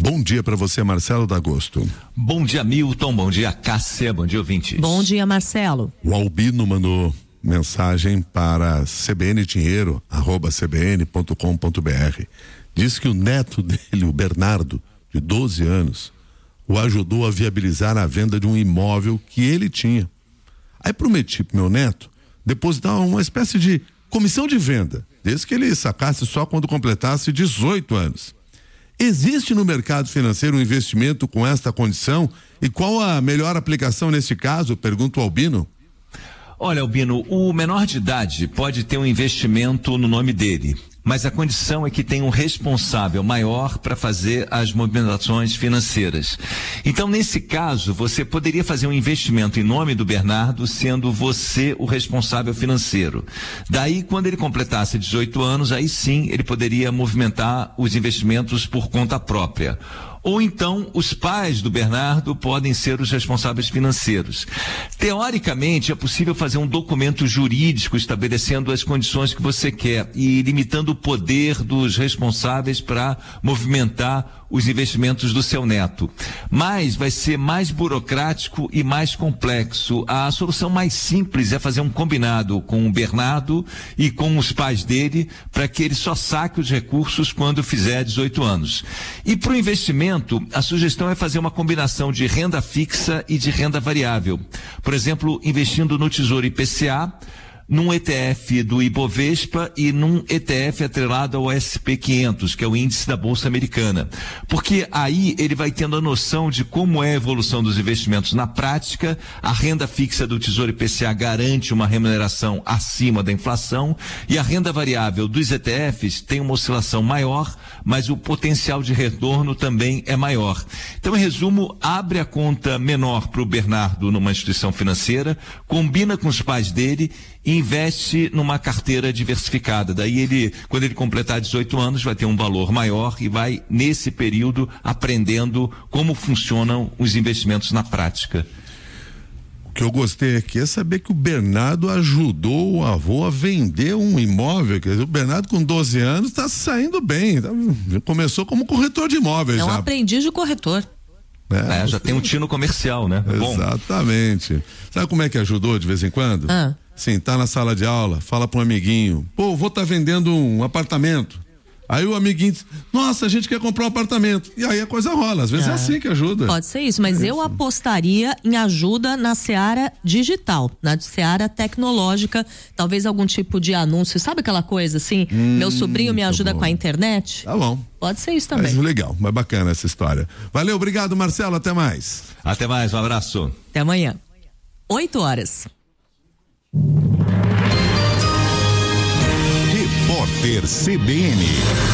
Bom dia para você, Marcelo D'Agosto. Bom dia, Milton. Bom dia, Cássia. Bom dia, ouvintes. Bom dia, Marcelo. O Albino mandou mensagem para cbndinheiro@cbn.com.br. Diz que o neto dele, o Bernardo, de 12 anos, o ajudou a viabilizar a venda de um imóvel que ele tinha. Aí prometi pro meu neto depositar uma espécie de comissão de venda, desde que ele sacasse só quando completasse 18 anos. Existe no mercado financeiro um investimento com esta condição? E qual a melhor aplicação nesse caso? Pergunto ao Albino. Olha, Albino, o menor de idade pode ter um investimento no nome dele, mas a condição é que tenha um responsável maior para fazer as movimentações financeiras. Então, nesse caso, você poderia fazer um investimento em nome do Bernardo, sendo você o responsável financeiro. Daí, quando ele completasse 18 anos, aí sim ele poderia movimentar os investimentos por conta própria. Ou então, os pais do Bernardo podem ser os responsáveis financeiros. Teoricamente, é possível fazer um documento jurídico estabelecendo as condições que você quer e limitando o poder dos responsáveis para movimentar os investimentos do seu neto. Mas vai ser mais burocrático e mais complexo. A solução mais simples é fazer um combinado com o Bernardo e com os pais dele para que ele só saque os recursos quando fizer 18 anos. E para o investimento, a sugestão é fazer uma combinação de renda fixa e de renda variável. Por exemplo, investindo no Tesouro IPCA, num ETF do Ibovespa e num ETF atrelado ao SP500, que é o índice da Bolsa Americana. Porque aí ele vai tendo a noção de como é a evolução dos investimentos na prática. A renda fixa do Tesouro IPCA garante uma remuneração acima da inflação e a renda variável dos ETFs tem uma oscilação maior, mas o potencial de retorno também é maior. Então, em resumo, abre a conta menor para o Bernardo numa instituição financeira, combina com os pais dele e investe numa carteira diversificada. Daí ele, quando ele completar 18 anos, vai ter um valor maior e vai, nesse período, aprendendo como funcionam os investimentos na prática. O que eu gostei aqui é saber que o Bernardo ajudou o avô a vender um imóvel. Quer dizer, o Bernardo com 12 anos está saindo bem. Começou como corretor de imóveis. É um aprendiz de corretor. Já tem um tino comercial, né? Exatamente. Bom. Sabe como é que ajudou de vez em quando? Sim, tá na sala de aula, fala para um amiguinho, pô, vou tá vendendo um apartamento. Aí o amiguinho diz, nossa, a gente quer comprar um apartamento. E aí a coisa rola, às vezes é assim que ajuda. Pode ser isso, mas eu apostaria em ajuda na seara digital, na seara tecnológica, talvez algum tipo de anúncio, sabe aquela coisa assim, meu sobrinho me ajuda com a internet? Tá bom. Pode ser isso também. Mas legal, mas bacana essa história. Valeu, obrigado, Marcelo, até mais. Até mais, um abraço. Até amanhã. 8h. Repórter CBN.